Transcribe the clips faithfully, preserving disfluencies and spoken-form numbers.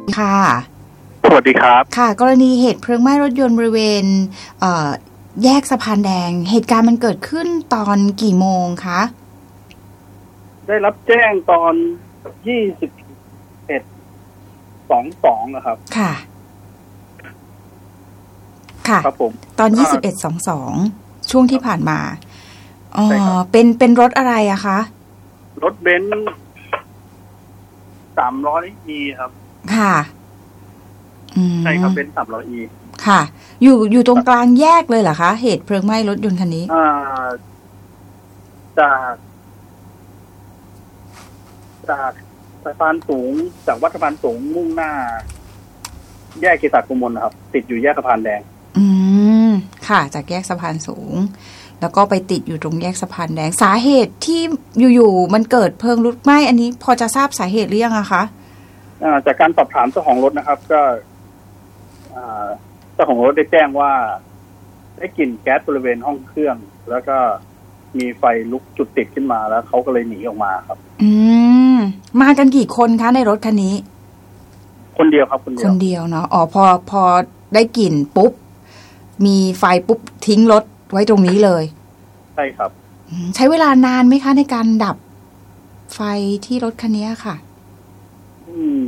ค่ะสวัสดีครับค่ะกรณีเหตุเพลิงไหม้รถยนต์บริเวณเอ่อแยกสะพานแดงเหตุการณ์มันเกิดขึ้นตอนกี่โมงคะได้รับแจ้งตอนยี่สิบเอ็ดสองสองนะครับค่ะค่ะครับผมตอนยี่สิบเอ็ดสองสองช่วงที่ผ่านมาอ๋อเป็นเป็นรถอะไรอะคะรถเบนซ์สามร้อยอีครับค่ะใช่ครับเบนซ์สามร้อยอีค่ะอยู่อยู่ตรงกลางแยกเลยเหรอคะเหตุเพลิงไหม้รถยนต์คันนี้อ่าจากจากสะพานสูงจากวัดสะพานสูงมุ่งหน้าแยกเกษตรกมลนะครับติดอยู่แยกสะพานแดงอืมค่ะจากแยกสะพานสูงแล้วก็ไปติดอยู่ตรงแยกสะพานแดงสาเหตุที่อยู่ๆมันเกิดเพลิงลุกไหม้อันนี้พอจะทราบสาเหตุหรือยังอะคะอ่าจากการสอบถามเจ้าของรถนะครับก็อ่าเจ้าของรถได้แจ้งว่าได้กลิ่นแก๊สบริเวณห้องเครื่องแล้วก็มีไฟลุกจุดติดขึ้นมาแล้วเขาก็เลยหนีออกมาครับอืมมากันกี่คนคะในรถคันนี้คนเดียวครับคนเดียวคนเดียวเนาะอ๋อพอพอได้กลิ่นปุ๊บมีไฟปุ๊บทิ้งรถไว้ตรงนี้เลยใช่ครับใช้เวลานานไหมคะในการดับไฟที่รถคันนี้ค่ะอืม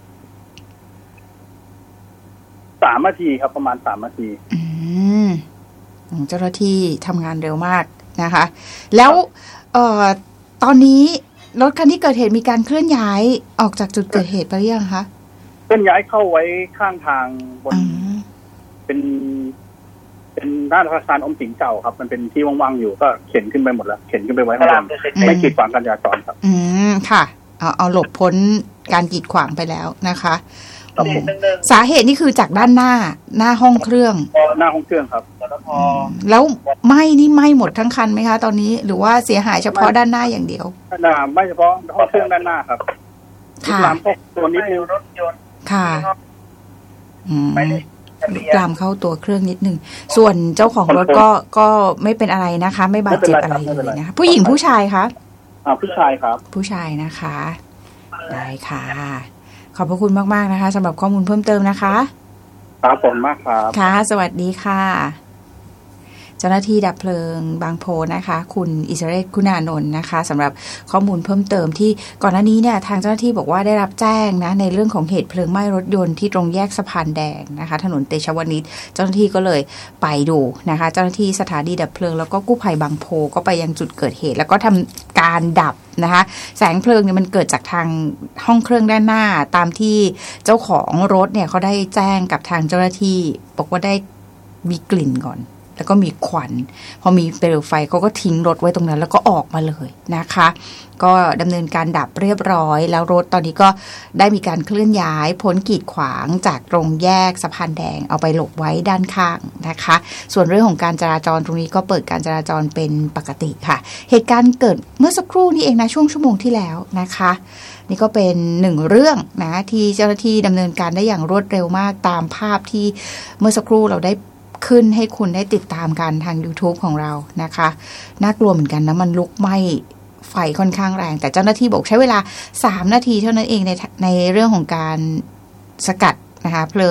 สามนาทีครับประมาณสามนาทีอืมเจ้าหน้าที่ทำงานเร็วมากนะคะแล้วเอ่อตอนนี้รถคันที่เกิดเหตุมีการเคลื่อนย้ายออกจากจุดเกิดเหตุไปหรือยังคะเคลื่อนย้ายเข้าไว้ข้างทางบนเป็นเป็นด้านธนาคารออมสินเก่าครับมันเป็นที่ว่างๆอยู่ก็เข็นขึ้นไปหมดแล้วเข็นขึ้นไปไว้ข้างบนไม่กีดขวางการจราจรครับอืมค่ะเอาเอาหลบพ้นการกีดขวางไปแล้วนะคะสาเหตุนี่คือจากด้านหน้าหน้าห้องเครื่องหน้าห้องเครื่องครับแล้วไหม้นี่ไหม้หมดทั้งคันไหมคะตอนนี้หรือว่าเสียหายเฉพาะด้านหน้าอย่างเดียวด้านไม่เฉพาะห้องเครื่องด้านหน้าครับค่ะลามเข้าตัวนิดนึงรถยนต์ค่ะอืมลามเข้าตัวเครื่องนิดนึงส่วนเจ้าของรถก็ก็ไม่เป็นอะไรนะคะไม่บาดเจ็บอะไรเลยนะคะผู้หญิงผู้ชายคะอ่าผู้ชายครับผู้ชายนะคะได้ค่ะขอบพระคุณมากๆนะคะสำหรับข้อมูลเพิ่มเติมนะคะครับผมมากครับค่ะสวัสดีค่ะเจ้าหน้าที่ดับเพลิงบางโพนะคะคุณอิสระเรศคุณานนท์นะคะสำหรับข้อมูลเพิ่มเติมที่ก่อนหน้านี้เนี่ยทางเจ้าหน้าที่บอกว่าได้รับแจ้งนะในเรื่องของเหตุเพลิงไหม้รถยนต์ที่ตรงแยกสะพานแดงนะคะถนนเตชะวณิชเจ้าหน้าที่ก็เลยไปดูนะคะเจ้าหน้าที่สถานีดับเพลิงแล้วก็กู้ภัยบางโพก็ไปยังจุดเกิดเหตุแล้วก็ทำการดับนะคะแสงเพลิงเนี่ยมันเกิดจากทางห้องเครื่องด้านหน้าตามที่เจ้าของรถเนี่ยเขาได้แจ้งกับทางเจ้าหน้าที่บอกว่าได้มีกลิ่นก่อนแล้วก็มีควันพอมีเปลวไฟเขาก็ทิ้งรถไว้ตรงนั้นแล้วก็ออกมาเลยนะคะก็ดำเนินการดับเรียบร้อยแล้วรถตอนนี้ก็ได้มีการเคลื่อนย้ายพ้นกีดขวางจากตรงแยกสะพานแดงเอาไปหลบไว้ด้านข้างนะคะส่วนเรื่องของการจราจรตรงนี้ก็เปิดการจราจรเป็นปกติค่ะเหตุการณ์เกิดเมื่อสักครู่นี้เองนะช่วงชั่วโมงที่แล้วนะคะนี่ก็เป็นหนึ่งเรื่องนะที่เจ้าหน้าที่ดำเนินการได้อย่างรวดเร็วมากตามภาพที่เมื่อสักครู่เราได้ขึ้นให้คุณได้ติดตามกันทาง YouTube ของเรานะคะน่ากลัวเหมือนกันนะมันลุกไหม้ไฟค่อนข้างแรงแต่เจ้าหน้าที่บอกใช้เวลาสามนาทีเท่านั้นเองในในเรื่องของการสกัดนะคะเพลิง